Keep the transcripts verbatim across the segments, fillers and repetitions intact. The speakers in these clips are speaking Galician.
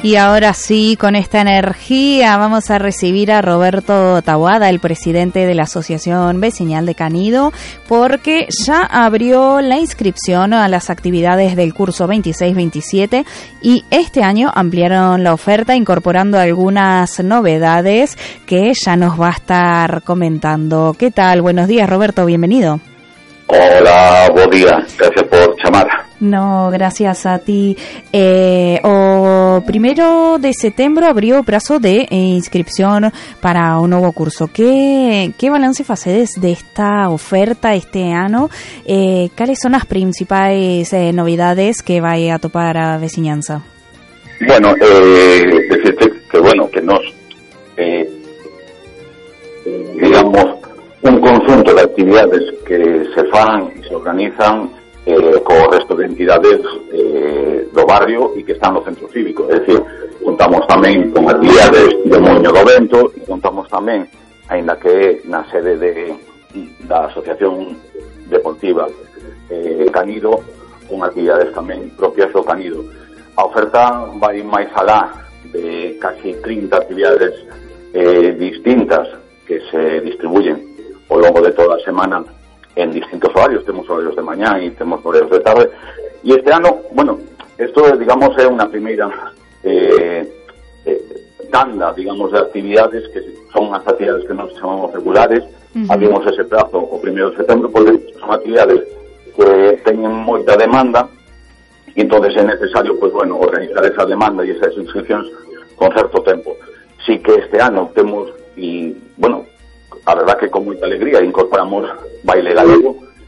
Y ahora sí, con esta energía vamos a recibir a Roberto Taboada, el presidente de la Asociación Vecinal de Canido, porque ya abrió la inscripción a las actividades del curso veintiséis veintisiete y este año ampliaron la oferta incorporando algunas novedades que ya nos va a estar comentando. ¿Qué tal? Buenos días, Roberto, bienvenido. Hola, buen día, gracias por llamar. No, gracias a ti. Eh, o primero de setembro abrió plazo de eh, inscripción para un nuevo curso. ¿Qué, qué balance facedes de esta oferta este año? Eh, ¿Cuáles son las principales eh, novedades que va a topar a Veciñanza? Bueno, eh, decirte que bueno, que nos, eh, digamos, un conjunto de actividades que se fan y se organizan eh, co resto de entidades eh, do barrio e que están no centro cívico. É dicir, contamos tamén con actividades de Moinho do Vento e contamos tamén, aínda que na sede de, da Asociación Deportiva eh, Canido, con actividades tamén propias do Canido. A oferta vai máis alá de casi trinta actividades eh, distintas que se distribuyen ao longo de toda a semana en distintos horarios. Temos horarios de mañá e temos horarios de tarde, e este ano, bueno, isto digamos é unha primeira eh, eh, tanda, digamos, de actividades que son as actividades que nos chamamos regulares. Uh-huh. Abrimos ese prazo o primeiro de setembro porque son actividades que teñen moita demanda e entonces é necesario, pues bueno, organizar esa demanda e esas inscripcións con certo tempo. Si que este ano temos, e bueno, a verdad que con moita alegría incorporamos baile galego,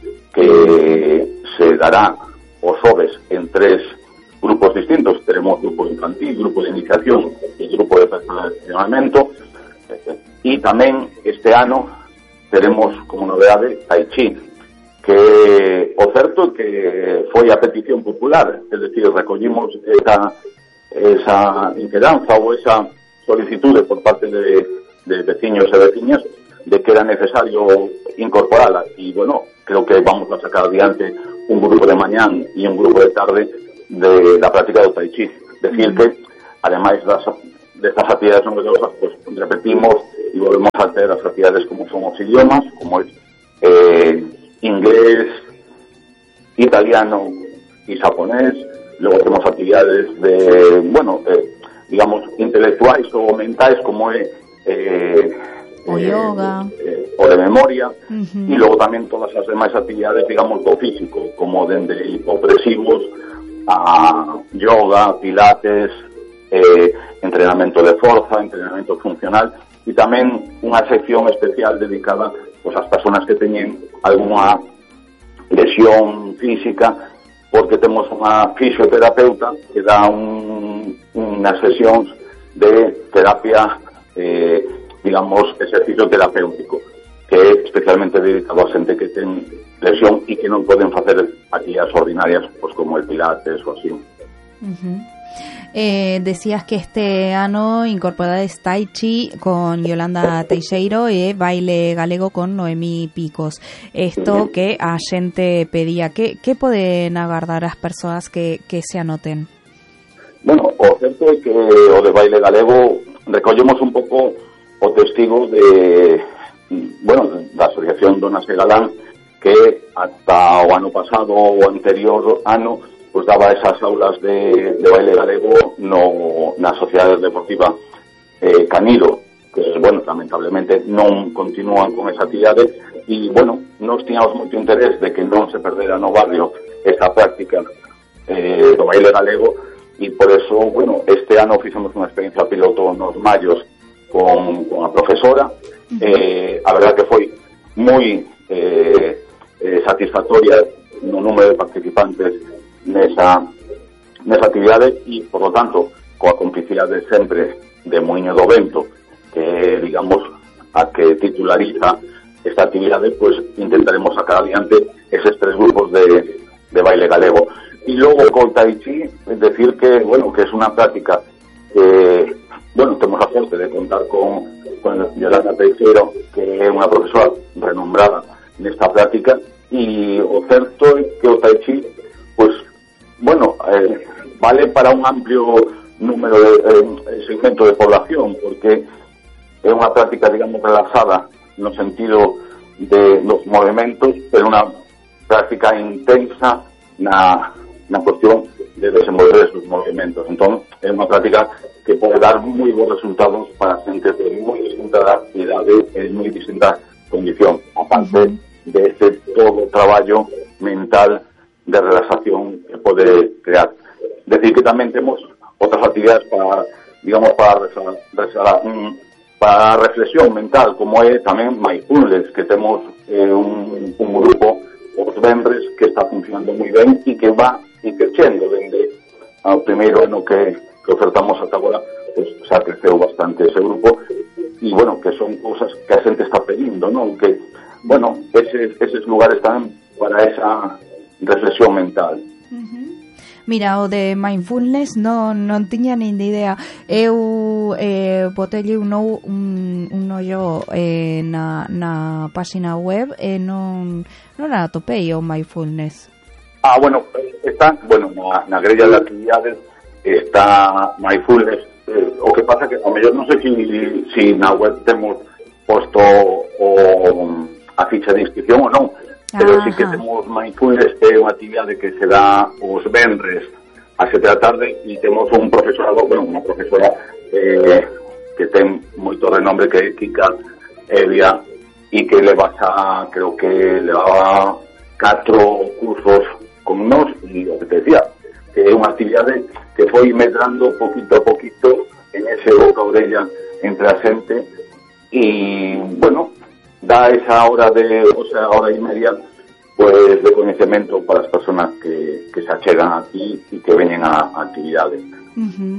que se dará os xoves en tres grupos distintos. Teremos grupo infantil, grupo de iniciación e grupo de perfeccionamento, e tamén este ano teremos como novedade Tai Chi, que o certo que foi a petición popular, es decir, recollimos esa, esa inquedanza ou esa solicitude por parte de, de veciños e veciñas de que era necesario incorporarla, y bueno, creo que vamos a sacar adiante un grupo de mañán e un grupo de tarde de la práctica do Tai Chi. Decir que, ademais das, destas actividades novedosas, pues repetimos y volvemos a ter as actividades como son os idiomas, como es eh, inglés, italiano y japonés. Luego tenemos actividades de, bueno, eh, digamos, intelectuais ou mentais, como é eh, o yoga, eh, o de memoria, uh-huh. E logo tamén todas as demais actividades, digamos, do físico, como dende hipopresivos a yoga, pilates, eh, entrenamento de forza, entrenamento funcional, e tamén unha sección especial dedicada pues, ás persoas que teñen algunha lesión física, porque temos unha fisioterapeuta que dá un, unhas sesións de terapia eh, digamos, exercicio terapéutico, que é especialmente dedicado a xente que ten lesión e que non poden facer actividades ordinarias, pues como el pilates ou así. Uh-huh. Eh, decías que este ano incorporades Tai Chi con Yolanda Teixeiro e baile galego con Noemí Picos. Esto uh-huh. que a xente pedía, que, que poden agardar as persoas que, que se anoten? Bueno, o certo é que o de baile galego recollemos un pouco o testigo de, bueno, da Asociación Donas e Galán, que ata o ano pasado ou o anterior ano pues daba esas aulas de, de baile galego no, na Sociedade Deportiva eh, Canido, que, bueno, lamentablemente non continúan con esa actividade, e, bueno, nos tiñamos moito interés de que non se perdera no barrio esa práctica eh, do baile galego, e por eso, bueno, este ano fixemos unha experiencia piloto nos Mallos con, con a profesora. Uh-huh. eh, a verdad que foi moi eh, eh, satisfactoria no número de participantes nesa, nesa actividade, e, por lo tanto, coa complicidade sempre de Moinho do Vento, que digamos a que titulariza esta actividade, pues intentaremos sacar adiante eses tres grupos de, de baile galego. Y logo con Tai Chi, es decir que, bueno, que es una práctica que, bueno, temos a sorte de contar con, con Yolanda Teixeiro, que é unha profesora renombrada nesta práctica, e o certo é que o Tai Chi, pues, bueno, eh, vale para un amplio número de eh, segmento de población, porque é unha práctica, digamos, relaxada no sentido de los movimentos, pero unha práctica intensa na, na cuestión de desenvolver esos movimentos. Entón, é unha práctica que pode dar moi bons resultados para xente de moi distinta idade e moi distinta condición, aparte de ese todo o traballo mental de relaxación que pode crear. Decir que tamén temos outras actividades para, digamos, para para, para a reflexión mental, como é tamén Mindfulness, que temos eh, un, un grupo os venres que está funcionando moi ben e que va e crecendo dende ao primeiro ano que, que ofertamos ata agora, pues, xa creceu bastante ese grupo e, bueno, que son cousas que a xente está pedindo, non? Que, bueno, eses, eses lugares tamén para esa reflexión mental. Uh-huh. Mira, o de Mindfulness non, non tiña nin de idea. Eu eh, botelle un, un, un ollo eh, na, na página web e non, non a atopei o Mindfulness. Ah, bueno, está, bueno, na, na grella de actividades está Mindfulness. Eh, o que pasa que, ao mellor, non sei se si, si na web temos posto o, a ficha de inscripción ou non, pero sí que temos Mindfulness, é unha actividade que se dá os venres a sete da tarde e temos un profesorado, bueno, unha profesora eh, que ten moito renombre, que é Kika Evia, e que leva xa, creo que levaba catro cursos con nós, e o que te decía, que é unha actividade que foi medrando poquito a poquito en ese boca a orella entre a xente e, bueno, da esa hora de, o sea, hora e media, pues, de conocimiento para as personas que, que se achegan aquí e que veñen a, a actividades. Uh-huh.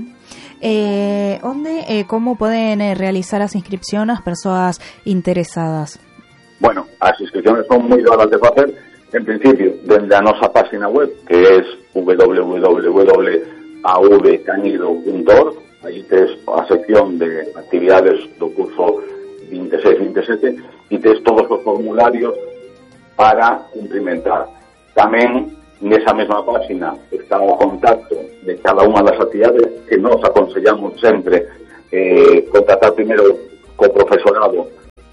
Eh, onde e eh, como poden eh, realizar as inscripcións as persoas interesadas? Bueno, as inscripciones son moi doadas de facer, en principio, dende a nosa página web, que é w w w punto a v canido punto org, aí tes a sección de actividades do curso vinte e seis vinte e sete e tes todos os formularios para cumprimentar. Tamén nesa mesma página está o contacto de cada unha das actividades, que nos aconsellamos sempre eh, contactar primeiro co profesorado,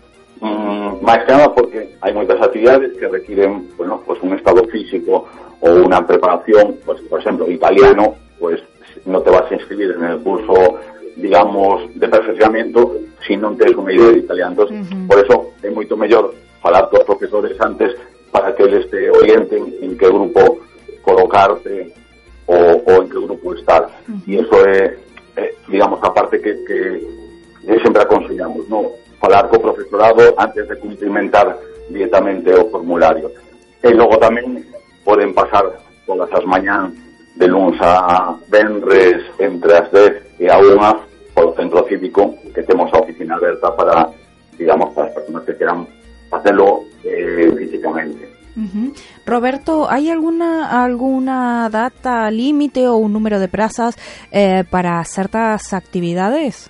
mm, máis que nada porque hai moitas actividades que requiren, bueno, pues un estado físico ou unha preparación, pues, por exemplo, italiano, pues no te vas a inscribir en el curso, digamos, de perfeccionamiento si non tens unha idea de italiano. Entonces, uh-huh. Por eso é moito mellor falar cos profesores antes para que eles te orienten en que grupo colocarte ou, ou en que grupo estar. Uh-huh. E iso é, é, digamos, a parte que, que, que sempre aconsellamos, ¿no? Falar co profesorado antes de cumplimentar directamente o formulario. E logo tamén poden pasar todas as mañán de luns a venres entre as dez e a unha polo centro cívico, que temos a oficina aberta para, digamos, para as personas que queran facelo eh, físicamente. Uh-huh. Roberto, ¿hay alguna alguna data límite o un número de plazas eh, para ciertas actividades?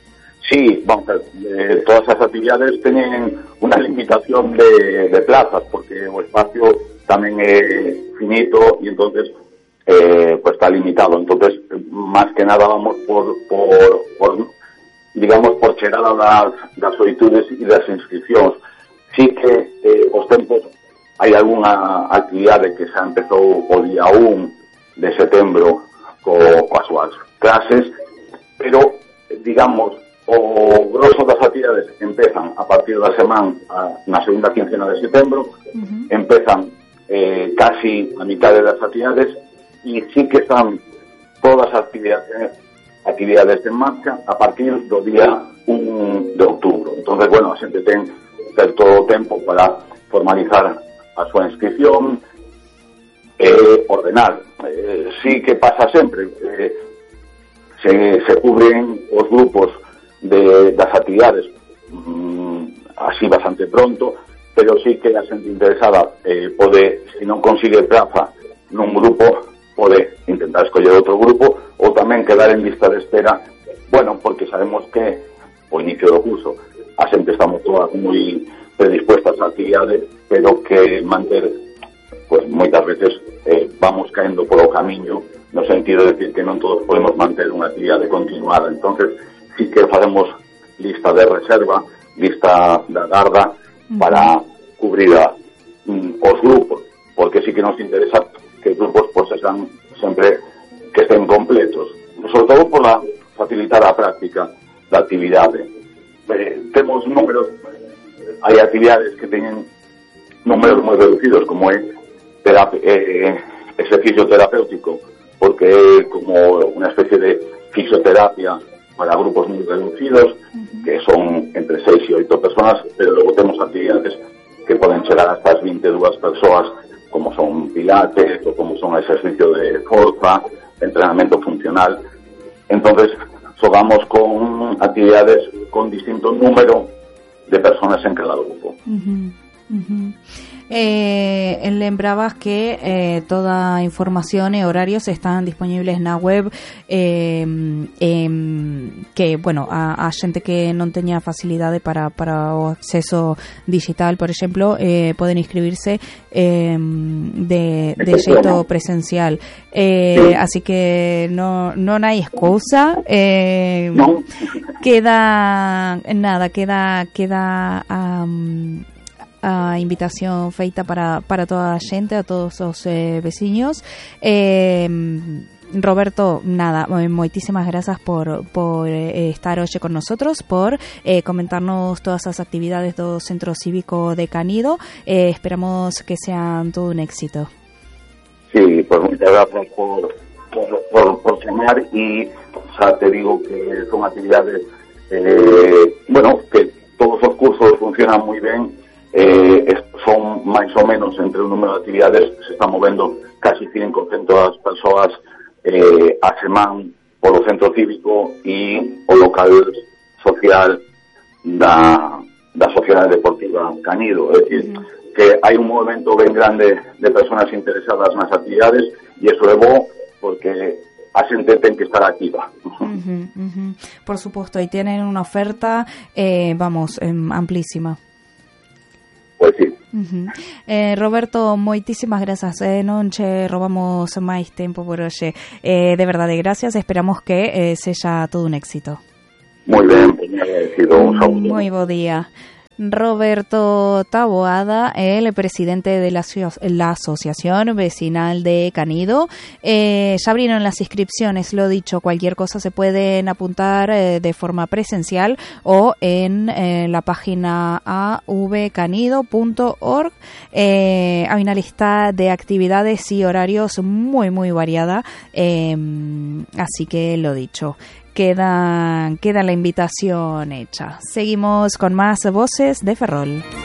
Sí, vamos a ver, eh, todas as actividades teñen unha limitación de, de plazas, porque o espacio tamén é finito e entonces eh, pues está limitado. Entonces, más que nada vamos por, por, por digamos, por chegada das, das solicitudes e das inscripcións. Sí que eh, os tempos hai algunha actividade que xa empezou o día un de setembro co, coas súas clases, pero, digamos, o grosso das actividades empezan a partir da semana a, na segunda quincena de setembro, uh-huh. Empezan eh, casi a mitad das actividades e sí que están todas as actividades, actividades en marcha a partir do día un de outubro. Entonces, bueno, a xente ten certo tempo para formalizar a súa inscripción e eh, ordenar. Eh, sí que pasa sempre, eh, se, se cubren os grupos de, das actividades mmm, así bastante pronto, pero sí que a xente interesada eh, pode, se non consigue praza nun grupo, pode intentar escoller outro grupo ou tamén quedar en lista de espera, bueno, porque sabemos que o inicio do curso a xente estamos todas moi predispuestas a actividades, pero que manter, pues moitas veces eh, vamos caendo polo camiño no sentido de decir que non todos podemos manter unha actividade continuada. Entonces, sí que facemos lista de reserva, lista da garda, uh-huh. para cubrir a, um, os grupos, porque sí que nos interesa que os grupos pues, sean sempre que estén completos, sobre todo por la facilitar a práctica da actividade. Eh, temos números, hai actividades que teñen números moi reducidos, como é terapia, eh, exercicio terapéutico, porque é como unha especie de fisioterapia para grupos moi reducidos, uh-huh. que son entre seis e oito personas, pero logo temos actividades que poden chegar hasta as vinte e dúas persoas, como son pilates, ou como son exercicio de forza, entrenamiento funcional. Entonces, xogamos con actividades con distinto número de personas en cada grupo. Uh-huh. Uh-huh. Eh, lembrabas que eh, toda información e horarios están disponibles na web, eh, eh, que, bueno, a, a xente que non teña facilidade para, para o acceso digital, por exemplo, eh, poden inscribirse eh, de, de xeito presencial. Eh, sí. Así que no, non hai excusa. Eh, no. Queda, nada, queda, queda... Um, a invitación feita para, para toda a xente, a todos os eh, veciños. Eh, Roberto, nada, moitísimas grazas por, por eh, estar hoxe con nosotros, por eh, comentarnos todas as actividades do Centro Cívico de Canido. Eh, esperamos que sean todo un éxito. Sí, pues muchas gracias por, por, por, por llamar y ya te digo que son actividades, eh, bueno, que todos os cursos funcionan moi ben. Eh, son máis ou menos entre o número de actividades se están movendo casi cien por ciento das persoas eh, a semana polo centro cívico e o local social da, da Sociedade Deportiva Canido. É dicir, mm. que hai un movimento ben grande de persoas interesadas nas actividades e iso é bo porque a xente ten que estar activa. Uh-huh, uh-huh. Por suposto, e tienen unha oferta, eh, vamos, eh, amplísima. Pues sí. Uh-huh. eh, Roberto, moitísimas grazas, eh, non che robamos máis tempo por hoxe, eh, de verdade, gracias, esperamos que eh, sexa todo un éxito. Moi ben, pues, me agradecido, un saúdo. Moi bo día. Roberto Taboada, el presidente de la, la Asociación Vecinal de Canido. Eh, ya abrieron las inscripciones, lo dicho, cualquier cosa se pueden apuntar eh, de forma presencial o en eh, la página a v canido punto org. Eh, hay una lista de actividades y horarios muy, muy variada, eh, así que lo dicho. Queda, queda la invitación hecha. Seguimos con más voces de Ferrol.